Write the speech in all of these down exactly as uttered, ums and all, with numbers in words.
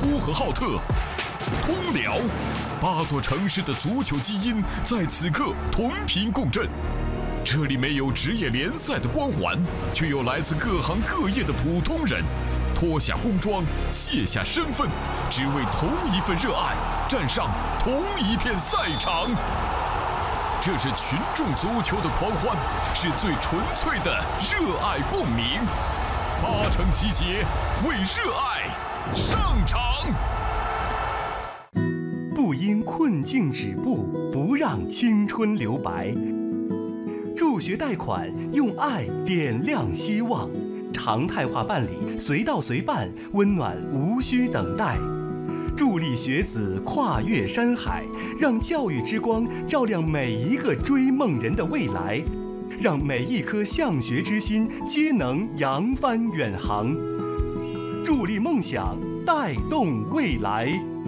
呼和浩特。通辽，八座城市的足球基因在此刻同频共振。这里没有职业联赛的光环，却有来自各行各业的普通人，脱下工装，卸下身份，只为同一份热爱，站上同一片赛场。这是群众足球的狂欢，是最纯粹的热爱共鸣。八城集结，为热爱上场。 不因困境止步，不让青春留白。助学贷款，用爱点亮希望。常态化办理，随到随办，温暖无需等待。助力学子跨越山海，让教育之光照亮每一个追梦人的未来，让每一颗向学之心皆能扬帆远航。助力梦想，带动未来。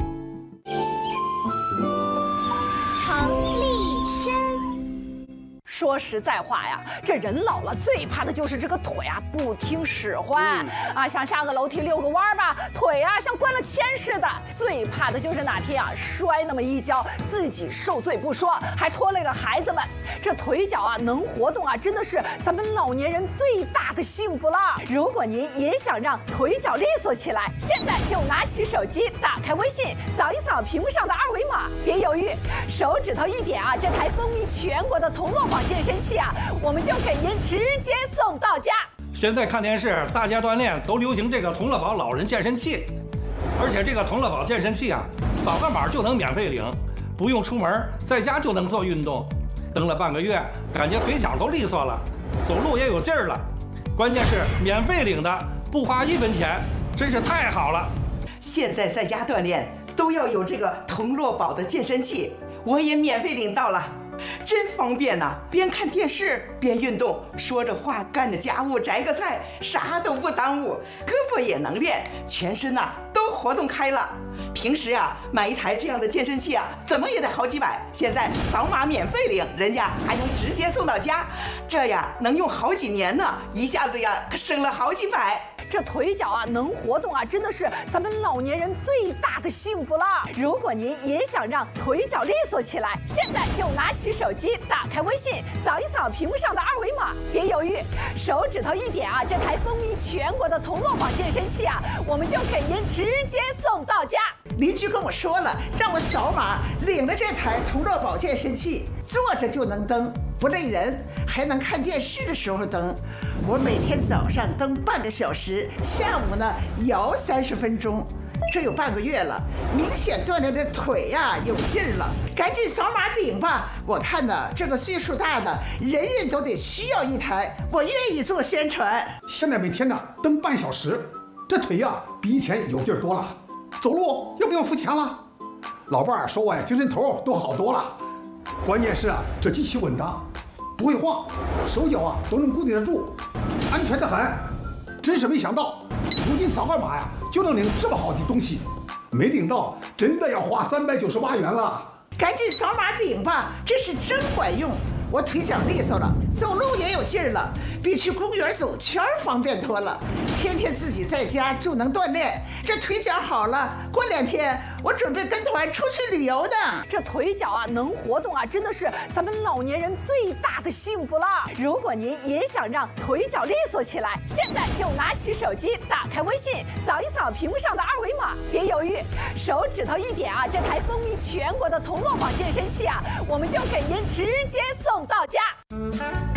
程立生。 说实在话呀，这人老了最怕的就是这个腿啊不听使唤、嗯、啊，想下个楼梯遛个弯吧，腿啊像关了铅似的。最怕的就是哪天啊摔那么一跤，自己受罪不说，还拖累了孩子们。这腿脚啊能活动啊，真的是咱们老年人最大的幸福了。如果您也想让腿脚利索起来，现在就拿起手机，打开微信，扫一扫屏幕上的二维码，别犹豫，手指头一点啊，这台风靡全国的同乐宝健身器啊，我们就给您直接送到家。 现在看电视，大家锻炼都流行这个同乐宝老人健身器，而且这个同乐宝健身器啊，扫个码就能免费领，不用出门，在家就能做运动。蹬了半个月，感觉腿脚都利索了，走路也有劲儿了。关键是免费领的，不花一分钱，真是太好了。 现在在家锻炼都要有这个同乐宝的健身器，我也免费领到了。真方便呐、啊！边看电视边运动，说着话干着家务，摘个菜，啥都不耽误，胳膊也能练，全身呐、啊、都活动开了。平时啊买一台这样的健身器啊，怎么也得好几百，现在扫码免费领，人家还能直接送到家，这呀能用好几年呢，一下子呀可省了好几百。 这腿脚啊能活动啊，真的是咱们老年人最大的幸福了。如果您也想让腿脚利索起来，现在就拿起手机，打开微信，扫一扫屏幕上的二维码，别犹豫，手指头一点啊，这台风靡全国的同乐宝健身器啊，我们就给您直接送到家。 邻居跟我说了，让我扫码领了这台同乐宝健身器，坐着就能蹬，不累人，还能看电视的时候蹬。我每天早上蹬半个小时，下午呢摇三十分钟，这有半个月了，明显锻炼的腿呀、啊、有劲儿了。赶紧扫码领吧！我看呢，这个岁数大的人人都得需要一台，我愿意做宣传。 现在每天呢蹬半小时，这腿呀、啊、比以前有劲儿多了。走路又不用付钱了，老伴儿说我呀精神头都好多了。关键是啊，这机器稳当，不会晃，手脚啊都能固定得住，安全得很。真是没想到，如今扫个码呀就能领这么好的东西，没领到真的要花三百九十八元了。 赶紧扫码领吧，这是真管用。我腿脚利索了，走路也有劲儿了，比去公园走圈方便多了。天天自己在家就能锻炼，这腿脚好了，过两天我准备跟团出去旅游呢。 这腿脚啊能活动啊，真的是咱们老年人最大的幸福了。如果您也想让腿脚利索起来，现在就拿起手机，打开微信，扫一扫屏幕上的二维码，别犹豫，手指头一点啊，这台风靡全国的同乐宝健身器啊，我们就给您直接送到家。